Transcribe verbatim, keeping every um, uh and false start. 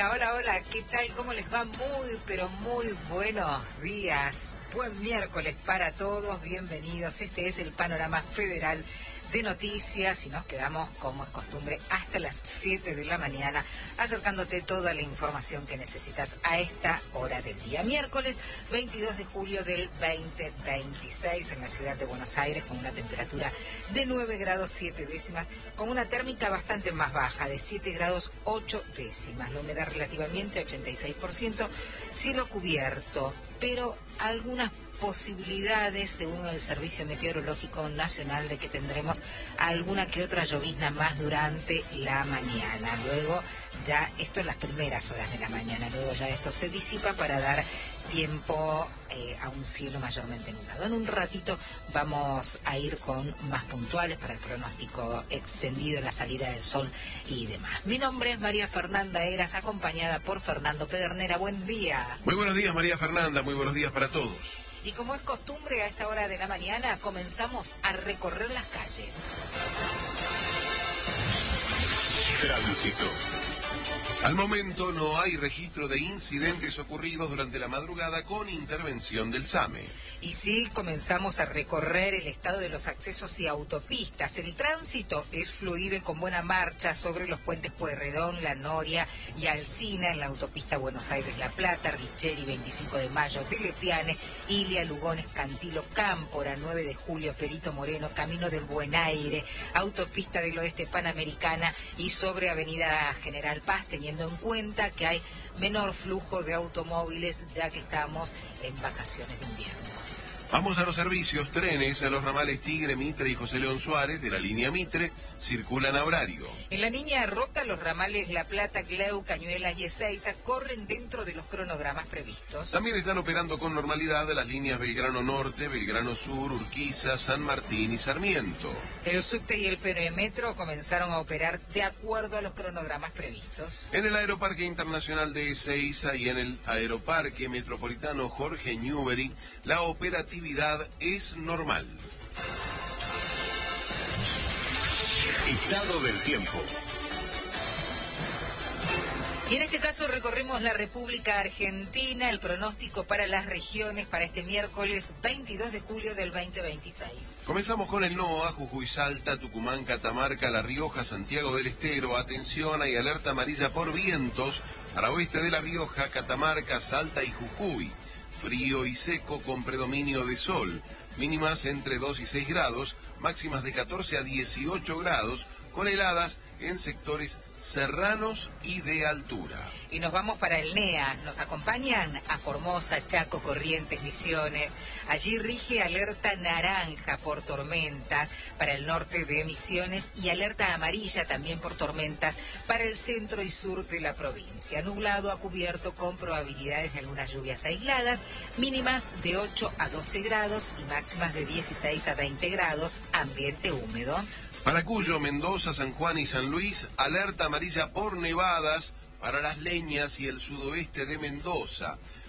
Hola, hola, hola, ¿qué tal? ¿Cómo les va? Muy, pero muy buenos días. Buen miércoles para todos, bienvenidos. Este es el Panorama Federal de Noticias y nos quedamos, como es costumbre, hasta las siete de la mañana, acercándote toda la información que necesitas a esta hora del día. Miércoles veintidós de julio del veinte veintiséis en la ciudad de Buenos Aires, con una temperatura de nueve grados siete décimas, con una térmica bastante más baja, de siete grados ocho décimas. La humedad relativamente ochenta y seis por ciento, cielo cubierto, pero algunas posibilidades, según el Servicio Meteorológico Nacional, de que tendremos alguna que otra llovizna más durante la mañana. Luego, ya esto en las primeras horas de la mañana, luego ya esto se disipa para dar tiempo eh, a un cielo mayormente nublado. En un ratito vamos a ir con más puntuales para el pronóstico extendido, la salida del sol y demás. Mi nombre es María Fernanda Eras, acompañada por Fernando Pedernera. Buen día. Muy buenos días, María Fernanda, muy buenos días para todos. Y como es costumbre, a esta hora de la mañana comenzamos a recorrer las calles. Tránsito. Al momento no hay registro de incidentes ocurridos durante la madrugada con intervención del SAME. Y sí, comenzamos a recorrer el estado de los accesos y autopistas. El tránsito es fluido y con buena marcha sobre los puentes Pueyrredón, La Noria y Alsina, en la autopista Buenos Aires-La Plata, Richeri, veinticinco de mayo, Telepiane, Ilia, Lugones, Cantilo, Cámpora, nueve de julio, Perito Moreno, Camino del Buen Aire, autopista del Oeste Panamericana y sobre Avenida General Paz, teniendo en cuenta que hay menor flujo de automóviles ya que estamos en vacaciones de invierno. Vamos a los servicios. Trenes a los ramales Tigre, Mitre y José León Suárez de la línea Mitre circulan a horario. En la línea Roca, los ramales La Plata, Cleu, Cañuelas y Ezeiza corren dentro de los cronogramas previstos. También están operando con normalidad las líneas Belgrano Norte, Belgrano Sur, Urquiza, San Martín y Sarmiento. El subte y el Perimetro comenzaron a operar de acuerdo a los cronogramas previstos. En el Aeroparque Internacional de Ezeiza y en el Aeroparque Metropolitano Jorge Newbery, la operatividad es normal. Estado del tiempo. Y en este caso recorremos la República Argentina, el pronóstico para las regiones para este miércoles veintidós de julio del veinte veintiséis. Comenzamos con el NOA, Jujuy, Salta, Tucumán, Catamarca, La Rioja, Santiago del Estero. Atención, hay alerta amarilla por vientos para oeste de La Rioja, Catamarca, Salta y Jujuy. Frío y seco con predominio de sol, mínimas entre dos y seis grados, máximas de catorce a dieciocho grados, con heladas en sectores serranos y de altura. Y nos vamos para el NEA, nos acompañan a Formosa, Chaco, Corrientes, Misiones. Allí rige alerta naranja por tormentas para el norte de Misiones y alerta amarilla también por tormentas para el centro y sur de la provincia. Nublado a cubierto con probabilidades de algunas lluvias aisladas, mínimas de ocho a doce grados y máximas de dieciséis a veinte grados, ambiente húmedo. Para Cuyo, Mendoza, San Juan y San Luis, alerta amarilla por nevadas para Las Leñas y el sudoeste de Mendoza.